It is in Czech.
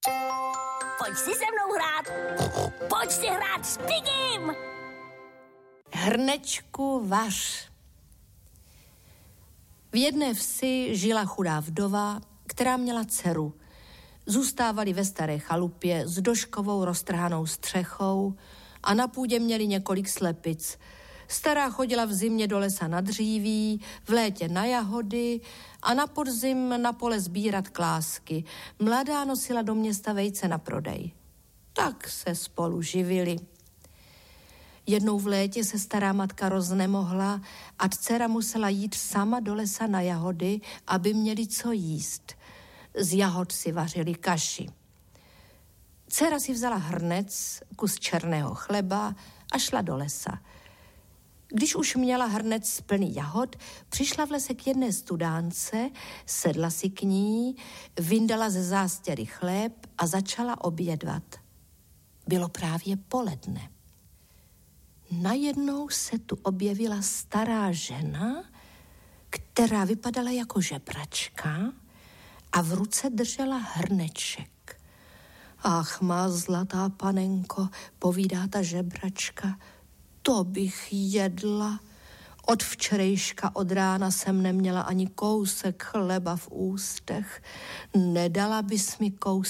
Pojď si se mnou hrát. Pojď si hrát s Pigim. Hrnečku vař. V jedné vsi žila chudá vdova, která měla dceru. Zůstávali ve staré chalupě s doškovou roztrhanou střechou a na půdě měli několik slepic. Stará chodila v zimě do lesa na dříví, v létě na jahody a na podzim na pole sbírat klásky. Mladá nosila do města vejce na prodej. Tak se spolu živili. Jednou v létě se stará matka roznemohla a dcera musela jít sama do lesa na jahody, aby měli co jíst. Z jahod si vařili kaši. Dcera si vzala hrnec, kus černého chleba a šla do lesa. Když už měla hrnec plný jahod, přišla v lese k jedné studánce, sedla si k ní, vyndala ze zástěry chléb a začala obědvat. Bylo právě poledne. Najednou se tu objevila stará žena, která vypadala jako žebračka a v ruce držela hrneček. Ach, má zlatá panenko, povídá ta žebračka, to bych jedla. Od včerejška od rána jsem neměla ani kousek chleba v ústech. Nedala bys mi kousek